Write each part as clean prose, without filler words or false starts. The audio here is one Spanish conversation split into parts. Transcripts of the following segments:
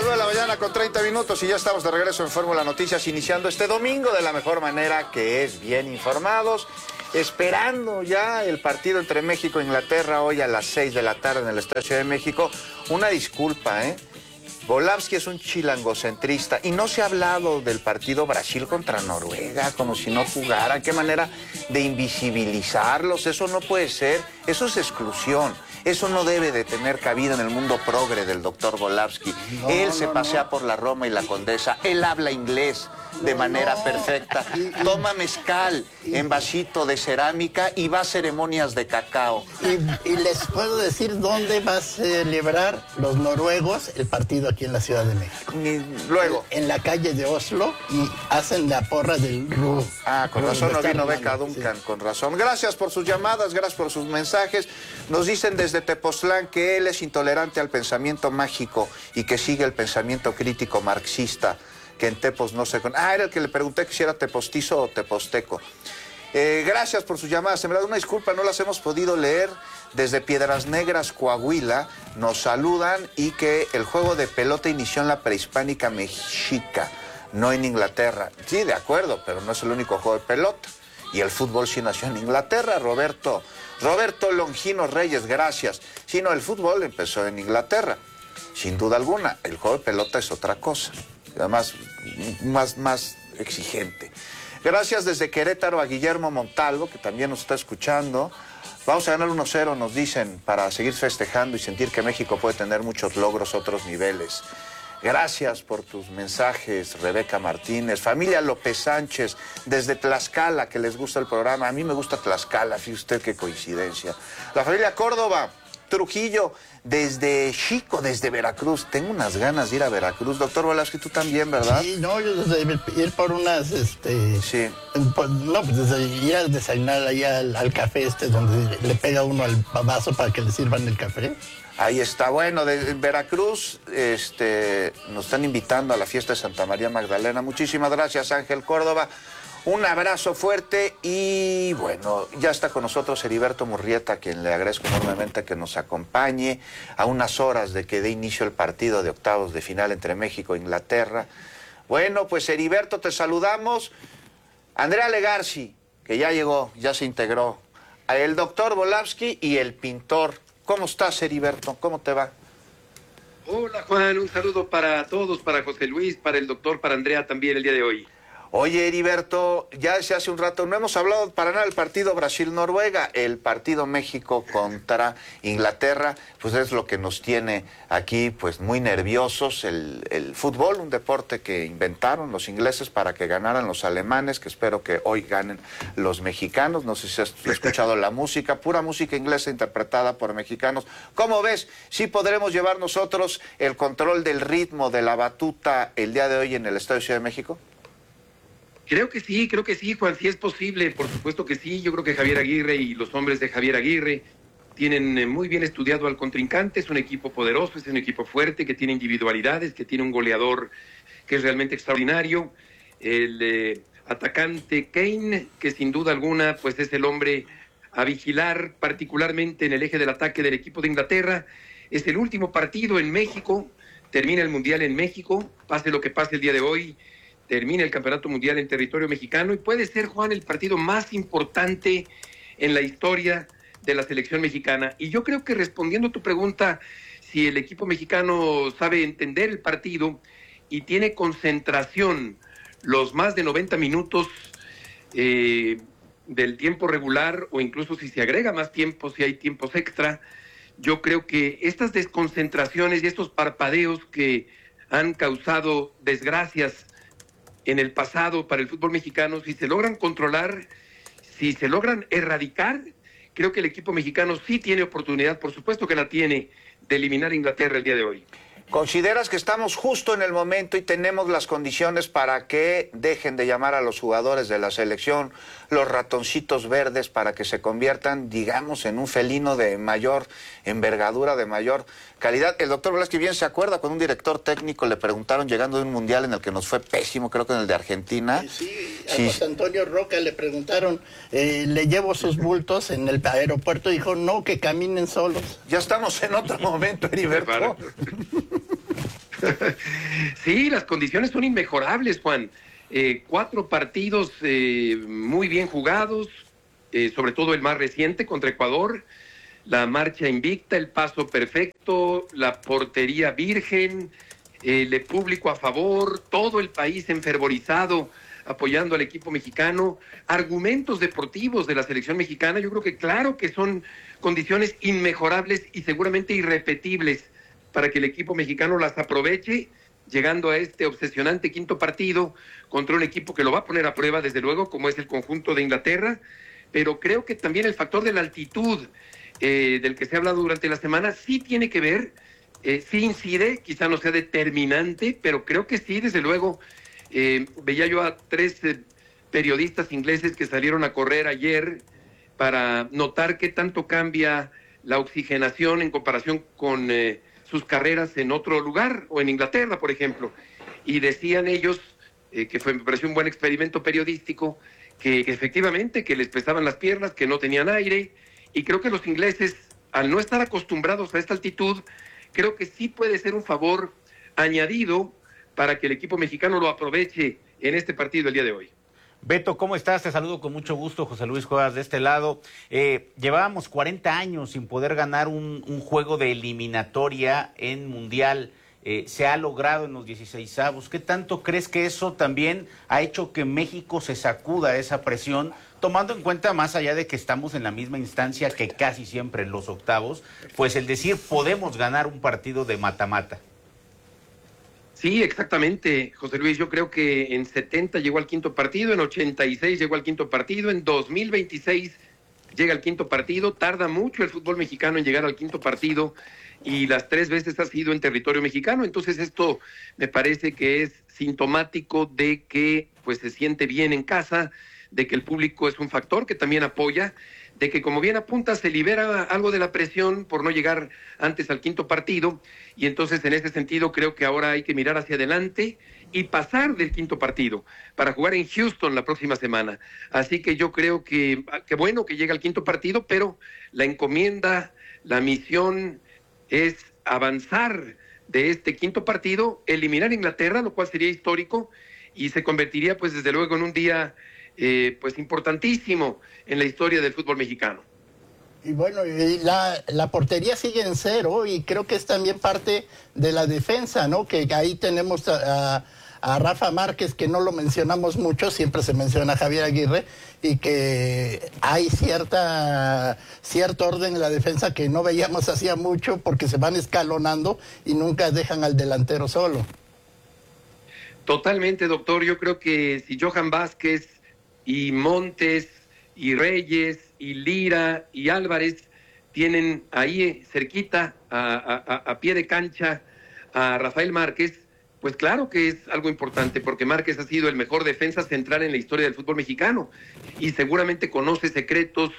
9 de la mañana con 30 minutos y ya estamos de regreso en Fórmula Noticias, iniciando este domingo de la mejor manera, que es bien informados, esperando ya el partido entre México e Inglaterra hoy a las 6 de la tarde en el Estadio de México. Una disculpa, Volávsky es un chilangocentrista y no se ha hablado del partido Brasil contra Noruega como si no jugara. Qué manera de invisibilizarlos, eso no puede ser, eso es exclusión. Eso no debe de tener cabida en el mundo progre del doctor Volávsky. Él se pasea por la Roma y la Condesa, él habla inglés de manera perfecta, toma mezcal en vasito de cerámica y va a ceremonias de cacao. Y les puedo decir dónde va a celebrar los noruegos el partido aquí en la Ciudad de México. Luego. En la calle de Oslo, y hacen la porra del RU. Con razón no vino Beca Duncan, sí. Con razón. Gracias por sus llamadas, gracias por sus mensajes. Nos dicen desde Tepoztlán que él es intolerante al pensamiento mágico y que sigue el pensamiento crítico marxista, que en Tepos no se... era el que le pregunté que si era tepostizo o teposteco. Gracias por sus llamadas. En verdad, una disculpa, no las hemos podido leer. Desde Piedras Negras, Coahuila, nos saludan y que el juego de pelota inició en la prehispánica mexica, no en Inglaterra. Sí, de acuerdo, pero no es el único juego de pelota. Y el fútbol sí nació en Inglaterra, Roberto Longino Reyes, gracias. Sí, no, el fútbol empezó en Inglaterra, sin duda alguna. El juego de pelota es otra cosa, además más exigente. Gracias desde Querétaro a Guillermo Montalvo, que también nos está escuchando. Vamos a ganar 1-0, nos dicen, para seguir festejando y sentir que México puede tener muchos logros, otros niveles. Gracias por tus mensajes, Rebeca Martínez. Familia López Sánchez, desde Tlaxcala, que les gusta el programa. A mí me gusta Tlaxcala, fíjese usted qué coincidencia. La familia Córdoba, Trujillo, desde Chico, desde Veracruz. Tengo unas ganas de ir a Veracruz. Doctor Volávsky, tú también, ¿verdad? Sí, no, yo desde ir por unas, Sí. Desde ir a desayunar allá al café donde le pega uno al vaso para que le sirvan el café. Ahí está, bueno, de Veracruz nos están invitando a la fiesta de Santa María Magdalena. Muchísimas gracias, Ángel Córdoba. Un abrazo fuerte y bueno, ya está con nosotros Heriberto Murrieta, a quien le agradezco enormemente que nos acompañe a unas horas de que dé inicio el partido de octavos de final entre México e Inglaterra. Bueno, pues Heriberto, te saludamos. Andrea Legarci, que ya llegó, ya se integró. El doctor Volávsky y el pintor. ¿Cómo estás, Heriberto? ¿Cómo te va? Hola, Juan. Un saludo para todos, para José Luis, para el doctor, para Andrea también el día de hoy. Oye, Heriberto, ya desde hace un rato no hemos hablado para nada del partido Brasil-Noruega. El partido México contra Inglaterra, pues es lo que nos tiene aquí pues muy nerviosos. El fútbol, un deporte que inventaron los ingleses para que ganaran los alemanes, que espero que hoy ganen los mexicanos. No sé si has escuchado la música, pura música inglesa interpretada por mexicanos. ¿Cómo ves? ¿Sí podremos llevar nosotros el control del ritmo de la batuta el día de hoy en el Estadio Ciudad de México? Creo que sí, Juan, sí es posible, por supuesto que sí. Yo creo que Javier Aguirre y los hombres de Javier Aguirre tienen muy bien estudiado al contrincante. Es un equipo poderoso, es un equipo fuerte, que tiene individualidades, que tiene un goleador que es realmente extraordinario. El atacante Kane, que sin duda alguna pues es el hombre a vigilar, particularmente en el eje del ataque del equipo de Inglaterra. Es el último partido en México, termina el Mundial en México, pase lo que pase el día de hoy. Termina el Campeonato Mundial en territorio mexicano y puede ser, Juan, el partido más importante en la historia de la selección mexicana. Y yo creo que respondiendo a tu pregunta, si el equipo mexicano sabe entender el partido y tiene concentración los más de 90 minutos del tiempo regular, o incluso si se agrega más tiempo, si hay tiempos extra, yo creo que estas desconcentraciones y estos parpadeos que han causado desgracias en el pasado para el fútbol mexicano, si se logran controlar, si se logran erradicar, creo que el equipo mexicano sí tiene oportunidad, por supuesto que la tiene, de eliminar a Inglaterra el día de hoy. ¿Consideras que estamos justo en el momento y tenemos las condiciones para que dejen de llamar a los jugadores de la selección los ratoncitos verdes, para que se conviertan, digamos, en un felino de mayor envergadura, de mayor calidad? El doctor Volávsky bien se acuerda cuando un director técnico le preguntaron, llegando de un mundial en el que nos fue pésimo, creo que en el de Argentina. Sí, a José Antonio Roca le preguntaron, le llevo sus bultos en el aeropuerto, dijo, no, que caminen solos. Ya estamos en otro momento, Heriberto. Sí, las condiciones son inmejorables, Juan. 4 partidos muy bien jugados, sobre todo el más reciente contra Ecuador, la marcha invicta, el paso perfecto, la portería virgen, el público a favor, todo el país enfervorizado apoyando al equipo mexicano, argumentos deportivos de la selección mexicana. Yo creo que claro que son condiciones inmejorables y seguramente irrepetibles para que el equipo mexicano las aproveche, llegando a este obsesionante quinto partido contra un equipo que lo va a poner a prueba, desde luego, como es el conjunto de Inglaterra, pero creo que también el factor de la altitud del que se ha hablado durante la semana sí tiene que ver, sí incide, quizá no sea determinante, pero creo que sí, desde luego. Veía yo a 3 periodistas ingleses que salieron a correr ayer para notar qué tanto cambia la oxigenación en comparación con sus carreras en otro lugar, o en Inglaterra, por ejemplo. Y decían ellos, me pareció un buen experimento periodístico, que efectivamente que les pesaban las piernas, que no tenían aire, y creo que los ingleses, al no estar acostumbrados a esta altitud, creo que sí puede ser un favor añadido para que el equipo mexicano lo aproveche en este partido el día de hoy. Beto, ¿cómo estás? Te saludo con mucho gusto, José Luis Cuevas de este lado. Llevábamos 40 años sin poder ganar un juego de eliminatoria en Mundial. Se ha logrado en los 16avos. ¿Qué tanto crees que eso también ha hecho que México se sacuda esa presión, tomando en cuenta, más allá de que estamos en la misma instancia que casi siempre en los octavos, pues el decir podemos ganar un partido de mata-mata? Sí, exactamente, José Luis. Yo creo que en 70 llegó al quinto partido, en 86 llegó al quinto partido, en 2026 llega al quinto partido. Tarda mucho el fútbol mexicano en llegar al quinto partido y las 3 veces ha sido en territorio mexicano. Entonces esto me parece que es sintomático de que pues se siente bien en casa, de que el público es un factor que también apoya, de que, como bien apunta, se libera algo de la presión por no llegar antes al quinto partido, y entonces en ese sentido creo que ahora hay que mirar hacia adelante y pasar del quinto partido para jugar en Houston la próxima semana. Así que yo creo que bueno que llega al quinto partido, pero la encomienda, la misión es avanzar de este quinto partido, eliminar a Inglaterra, lo cual sería histórico y se convertiría pues desde luego en un día pues importantísimo en la historia del fútbol mexicano. Y bueno, la portería sigue en 0 y creo que es también parte de la defensa, ¿no? Que ahí tenemos a Rafa Márquez, que no lo mencionamos mucho, siempre se menciona a Javier Aguirre, y que hay cierto orden en la defensa que no veíamos hacía mucho porque se van escalonando y nunca dejan al delantero solo. Totalmente, doctor. Yo creo que si Johan Vázquez y Montes y Reyes y Lira y Álvarez tienen ahí cerquita a pie de cancha a Rafael Márquez, pues claro que es algo importante, porque Márquez ha sido el mejor defensa central en la historia del fútbol mexicano y seguramente conoce secretos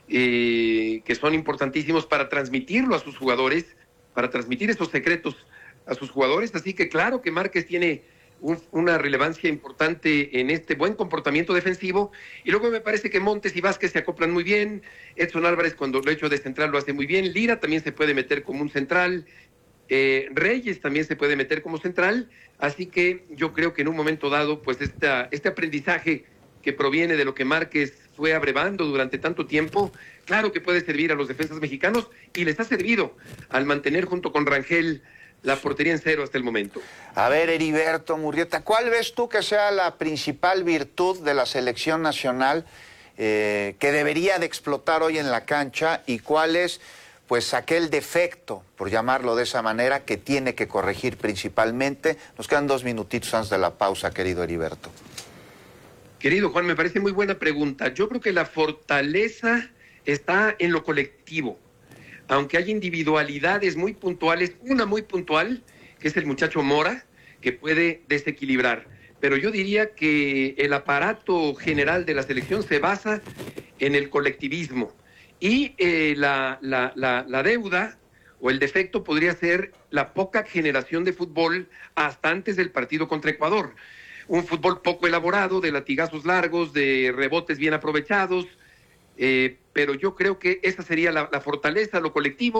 que son importantísimos para transmitirlo a sus jugadores, para transmitir esos secretos a sus jugadores. Así que claro que Márquez tiene una relevancia importante en este buen comportamiento defensivo, y luego me parece que Montes y Vázquez se acoplan muy bien. Edson Álvarez, cuando lo ha hecho de central, lo hace muy bien. Lira también se puede meter como un central, Reyes también se puede meter como central, así que yo creo que en un momento dado pues este aprendizaje que proviene de lo que Márquez fue abrevando durante tanto tiempo, claro que puede servir a los defensas mexicanos, y les ha servido al mantener junto con Rangel la portería en 0 hasta el momento. A ver, Heriberto Murrieta, ¿cuál ves tú que sea la principal virtud de la selección nacional que debería de explotar hoy en la cancha, y cuál es pues aquel defecto, por llamarlo de esa manera, que tiene que corregir principalmente? Nos quedan 2 minutitos antes de la pausa, querido Heriberto. Querido Juan, me parece muy buena pregunta. Yo creo que la fortaleza está en lo colectivo. Aunque hay individualidades muy puntuales, una muy puntual, que es el muchacho Mora, que puede desequilibrar. Pero yo diría que el aparato general de la selección se basa en el colectivismo. Y la deuda o el defecto podría ser la poca generación de fútbol hasta antes del partido contra Ecuador. Un fútbol poco elaborado, de latigazos largos, de rebotes bien aprovechados, pero yo creo que esa sería la fortaleza, lo colectivo,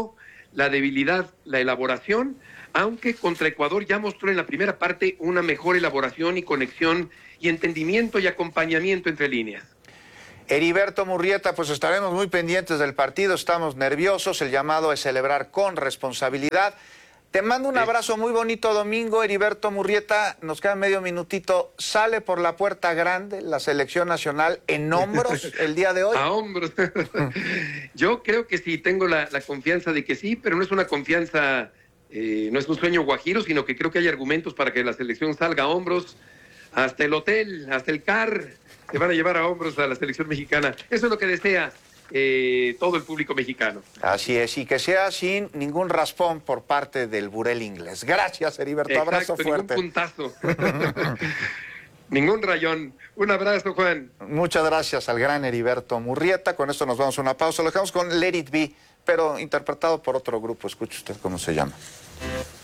la debilidad, la elaboración, aunque contra Ecuador ya mostró en la primera parte una mejor elaboración y conexión y entendimiento y acompañamiento entre líneas. Heriberto Murrieta, pues estaremos muy pendientes del partido, estamos nerviosos, el llamado es celebrar con responsabilidad. Te mando un abrazo muy bonito, Domingo. Heriberto Murrieta, nos queda medio minutito. ¿Sale por la puerta grande la selección nacional en hombros el día de hoy? A hombros. Yo creo que sí, tengo la confianza de que sí, pero no es una confianza, no es un sueño guajiro, sino que creo que hay argumentos para que la selección salga a hombros. Hasta el hotel, hasta el CAR, se van a llevar a hombros a la selección mexicana. Eso es lo que desea todo el público mexicano. Así es, y que sea sin ningún raspón por parte del burel inglés. Gracias, Heriberto. Exacto, abrazo fuerte. Ningún puntazo. Ningún rayón. Un abrazo, Juan. Muchas gracias al gran Heriberto Murrieta. Con esto nos vamos a una pausa. Lo dejamos con Let It Be, pero interpretado por otro grupo. Escuche usted cómo se llama.